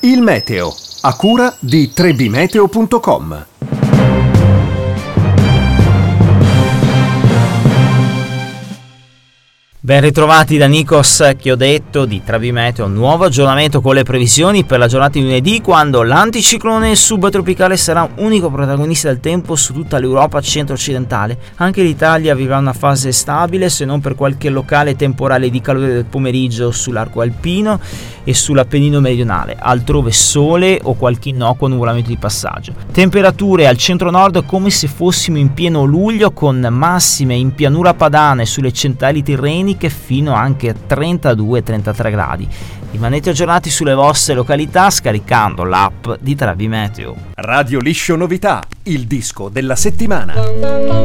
Il meteo, a cura di trebimeteo.com. Ben ritrovati da Nikos Chiodetto di Trebimeteo, nuovo aggiornamento con le previsioni per la giornata di lunedì, quando l'anticiclone subtropicale sarà unico protagonista del tempo su tutta l'Europa centro-occidentale. Anche l'Italia vivrà una fase stabile, se non per qualche locale temporale di calore del pomeriggio sull'arco alpino e sull'Appennino meridionale, altrove sole o qualche innocuo nuvolamento di passaggio. Temperature al centro-nord come se fossimo in pieno luglio, con massime in pianura padana e sulle centrali tirreniche fino anche a 32-33 gradi. Rimanete aggiornati sulle vostre località scaricando l'app di Trebimeteo. Radio Liscio Novità, il disco della settimana.